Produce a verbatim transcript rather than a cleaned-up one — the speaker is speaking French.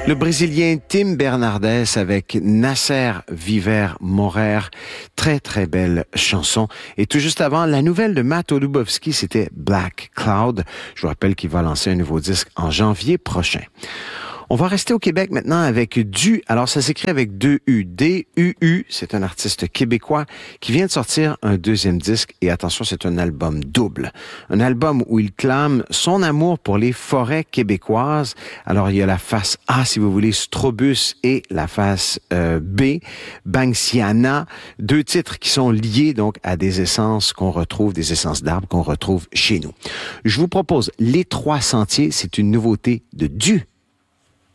Le Brésilien Tim Bernardes avec Nasser Viver Morer. Très, très belle chanson. Et tout juste avant, la nouvelle de Matt Olubowski, c'était Black Cloud. Je vous rappelle qu'il va lancer un nouveau disque en janvier prochain. On va rester au Québec maintenant avec Du. Alors, ça s'écrit avec deux U. D U U, c'est un artiste québécois qui vient de sortir un deuxième disque. Et attention, c'est un album double. Un album où il clame son amour pour les forêts québécoises. Alors, il y a la face A, si vous voulez, Strobus, et la face euh, B, Banksiana. Deux titres qui sont liés donc à des essences qu'on retrouve, des essences d'arbres qu'on retrouve chez nous. Je vous propose Les Trois Sentiers. C'est une nouveauté de Du.